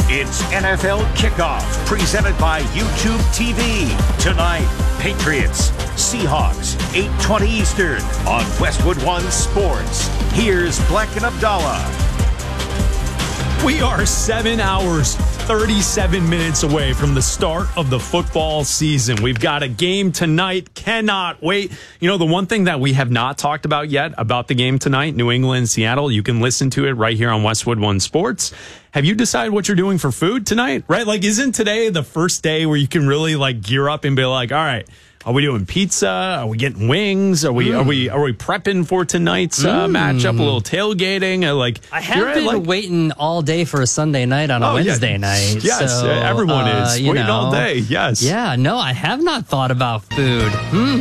It's NFL Kickoff, presented by YouTube TV. Tonight, Patriots, Seahawks, 8:20 Eastern on Westwood One Sports. Here's Black and Abdallah. We are 7 hours, 37 minutes away from the start of the football season. We've got a game tonight. Cannot wait. You know, the one thing that we have not talked about yet about the game tonight, New England, Seattle, you can listen to it right here on Westwood One Sports. Have you decided what you're doing for food tonight? Right? Like, isn't today the first day where you can really like gear up and be like, all right, are we doing pizza? Are we getting wings? Are we prepping for tonight's matchup? A little tailgating? I have been waiting all day for a Sunday night on a Wednesday night. Yes, so, everyone is waiting all day. Yes. Yeah. No, I have not thought about food.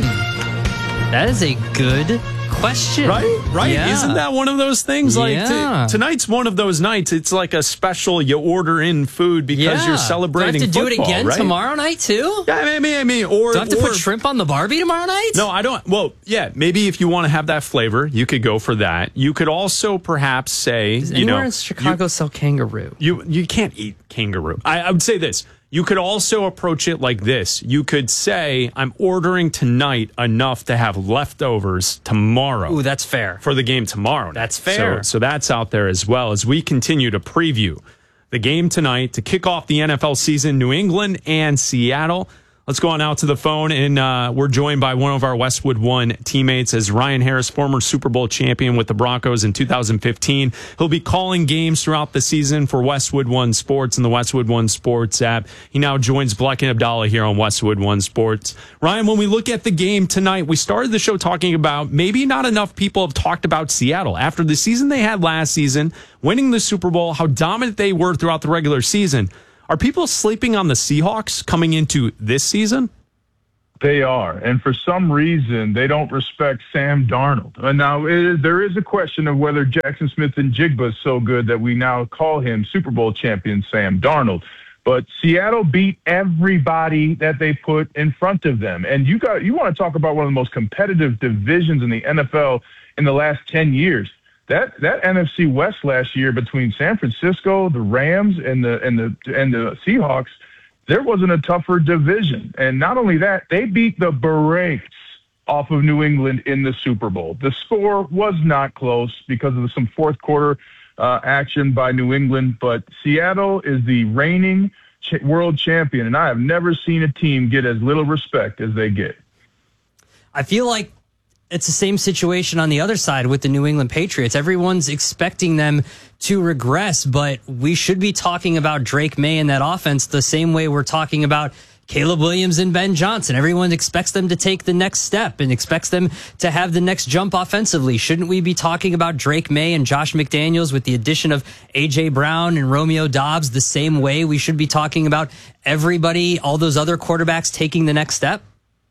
That is a good question. Right? Yeah. Isn't that one of those things? Like tonight's one of those nights. It's like a special. You order in food because you're celebrating. Do I have to football, do it again tomorrow night too? Yeah, I mean, or do I have to put shrimp on the Barbie tomorrow night? No, I don't. Well, yeah, maybe if you want to have that flavor, you could go for that. You could also perhaps say, Does anywhere in Chicago sell kangaroo? You can't eat kangaroo. I would say this. You could also approach it like this. You could say, I'm ordering tonight enough to have leftovers tomorrow. Ooh, that's fair. For the game tomorrow. That's fair. So that's out there as well as we continue to preview the game tonight to kick off the NFL season, New England and Seattle. Let's go on out to the phone, and we're joined by one of our Westwood One teammates as Ryan Harris, former Super Bowl champion with the Broncos in 2015. He'll be calling games throughout the season for Westwood One Sports and the Westwood One Sports app. He now joins Black and Abdallah here on Westwood One Sports. Ryan, when we look at the game tonight, we started the show talking about maybe not enough people have talked about Seattle. After the season they had last season, winning the Super Bowl, how dominant they were throughout the regular season. Are people sleeping on the Seahawks coming into this season? They are. And for some reason, they don't respect Sam Darnold. And now there is a question of whether Jackson Smith-Njigba is so good that we now call him Super Bowl champion Sam Darnold. But Seattle beat everybody that they put in front of them. And you want to talk about one of the most competitive divisions in the NFL in the last 10 years. That NFC West last year between San Francisco, the Rams, and the Seahawks, there wasn't a tougher division. And not only that, they beat the brakes off of New England in the Super Bowl. The score was not close because of some fourth quarter action by New England, but Seattle is the reigning world champion, and I have never seen a team get as little respect as they get. I feel like it's the same situation on the other side with the New England Patriots. Everyone's expecting them to regress, but we should be talking about Drake May and that offense the same way we're talking about Caleb Williams and Ben Johnson. Everyone expects them to take the next step and expects them to have the next jump offensively. Shouldn't we be talking about Drake May and Josh McDaniels with the addition of A.J. Brown and Romeo Doubs the same way we should be talking about everybody, all those other quarterbacks taking the next step?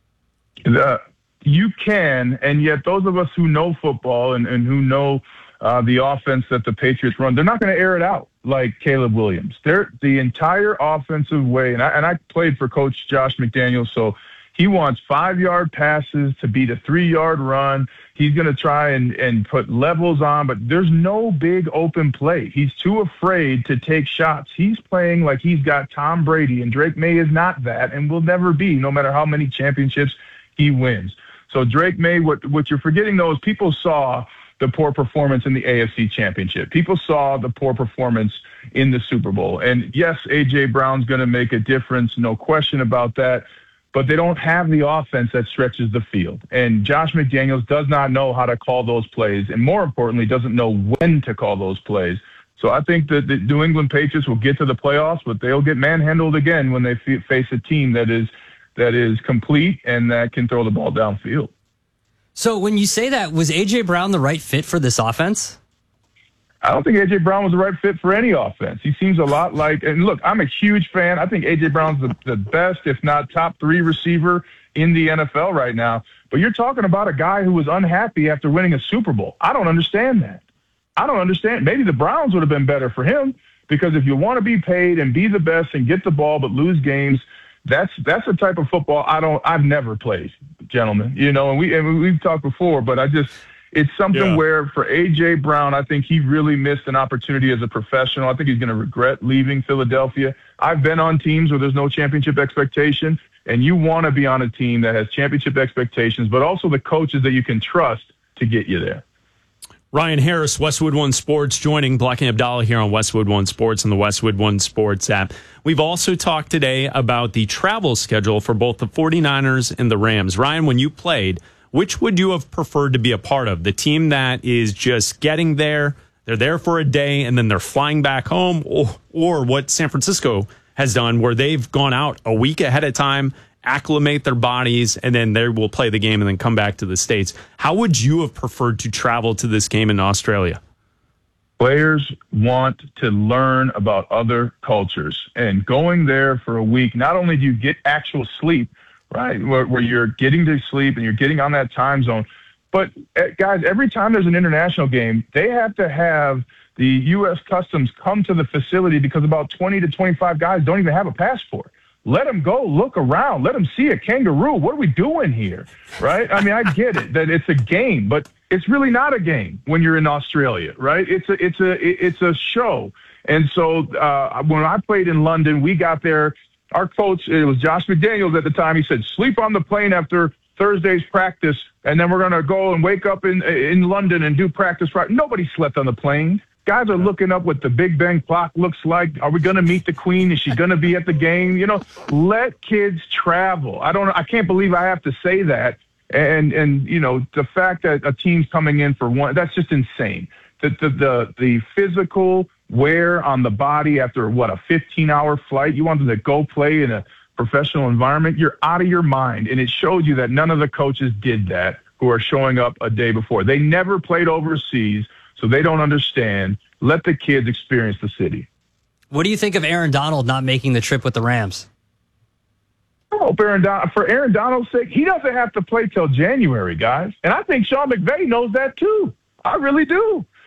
You can, and yet those of us who know football and who know the offense that the Patriots run, they're not going to air it out like Caleb Williams. The entire offensive way, and I played for Coach Josh McDaniels, so he wants 5-yard passes to beat a 3-yard run. He's going to try and put levels on, but there's no big open play. He's too afraid to take shots. He's playing like he's got Tom Brady, and Drake May is not that and will never be, no matter how many championships he wins. So Drake May, what you're forgetting, though, is people saw the poor performance in the AFC Championship. People saw the poor performance in the Super Bowl. And, yes, A.J. Brown's going to make a difference, no question about that, but they don't have the offense that stretches the field. And Josh McDaniels does not know how to call those plays, and more importantly, doesn't know when to call those plays. So I think that the New England Patriots will get to the playoffs, but they'll get manhandled again when they face a team that is complete and that can throw the ball downfield. So when you say that, was A.J. Brown the right fit for this offense? I don't think A.J. Brown was the right fit for any offense. He seems a lot like, and look, I'm a huge fan. I think A.J. Brown's the best, if not top 3 receiver in the NFL right now. But you're talking about a guy who was unhappy after winning a Super Bowl. I don't understand that. I don't understand. Maybe the Browns would have been better for him, because if you want to be paid and be the best and get the ball but lose games, that's the type of football I've never played, gentlemen. You know, and we've talked before, but it's something where for A.J. Brown, I think he really missed an opportunity as a professional. I think he's going to regret leaving Philadelphia. I've been on teams where there's no championship expectation, and you want to be on a team that has championship expectations, but also the coaches that you can trust to get you there. Ryan Harris, Westwood One Sports, joining Black and Abdallah here on Westwood One Sports and the Westwood One Sports app. We've also talked today about the travel schedule for both the 49ers and the Rams. Ryan, when you played, which would you have preferred to be a part of? The team that is just getting there, they're there for a day, and then they're flying back home, or what San Francisco has done, where they've gone out a week ahead of time, acclimate their bodies, and then they will play the game and then come back to the States. How would you have preferred to travel to this game in Australia? Players want to learn about other cultures, and going there for a week, not only do you get actual sleep, right, where you're getting to sleep and you're getting on that time zone, but guys, every time there's an international game, they have to have the U.S. Customs come to the facility because about 20 to 25 guys don't even have a passport. Let them go look around. Let them see a kangaroo. What are we doing here? Right? I mean, I get it that it's a game, but it's really not a game when you're in Australia, right? It's a show. And so when I played in London, we got there. Our coach, it was Josh McDaniels at the time. He said, sleep on the plane after Thursday's practice, and then we're going to go and wake up in London and do practice. Nobody slept on the plane. Guys are looking up what the Big Ben clock looks like. Are we going to meet the Queen? Is she going to be at the game? You know, let kids travel. I can't believe I have to say that. And you know, the fact that a team's coming in for one, that's just insane. The physical wear on the body after a 15-hour flight, you want them to go play in a professional environment, you're out of your mind. And it showed you that none of the coaches did that who are showing up a day before. They never played overseas, so they don't understand. Let the kids experience the city. What do you think of Aaron Donald not making the trip with the Rams? I hope for Aaron Donald's sake, he doesn't have to play till January, guys. And I think Sean McVay knows that too. I really do.